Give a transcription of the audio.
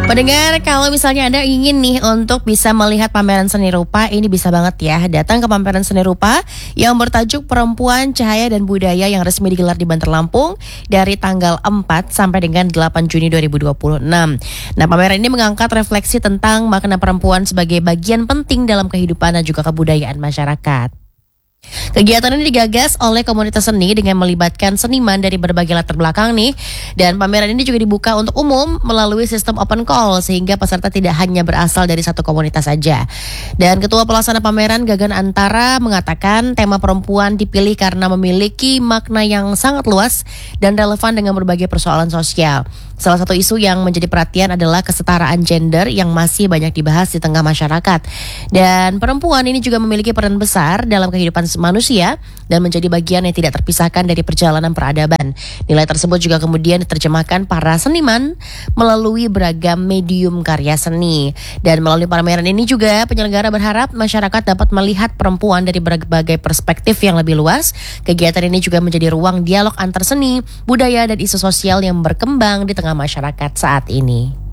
Pendengar, kalau misalnya Anda ingin nih untuk bisa melihat pameran seni rupa, ini bisa banget ya datang ke pameran seni rupa yang bertajuk Perempuan, Cahaya dan Budaya yang resmi digelar di Banter Lampung dari tanggal 4 sampai dengan 8 Juni 2026. Nah, pameran ini mengangkat refleksi tentang makna perempuan sebagai bagian penting dalam kehidupan dan juga kebudayaan masyarakat. Kegiatan ini digagas oleh komunitas seni dengan melibatkan seniman dari berbagai latar belakang nih. Dan pameran ini juga dibuka untuk umum melalui sistem open call sehingga peserta tidak hanya berasal dari satu komunitas saja. Dan Ketua Pelaksana Pameran Gagan Antara mengatakan tema perempuan dipilih karena memiliki makna yang sangat luas dan relevan dengan berbagai persoalan sosial. Salah satu isu yang menjadi perhatian adalah kesetaraan gender yang masih banyak dibahas di tengah masyarakat. Dan perempuan ini juga memiliki peran besar dalam kehidupan manusia dan menjadi bagian yang tidak terpisahkan dari perjalanan peradaban. Nilai tersebut juga kemudian diterjemahkan para seniman melalui beragam medium karya seni. Dan melalui pameran ini juga penyelenggara berharap masyarakat dapat melihat perempuan dari berbagai perspektif yang lebih luas. Kegiatan ini juga menjadi ruang dialog antar seni, budaya dan isu sosial yang berkembang di tengah masyarakat saat ini.